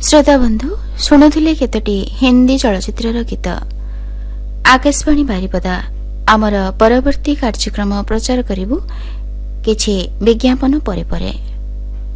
श्रोता बंधु शुणुले केतोटी हिंदी चलचित्र गीत। आकाशवाणी बारिपदा आमर परवर्ती कार्यक्रम प्रचार करिबु किछि विज्ञापन परे परे।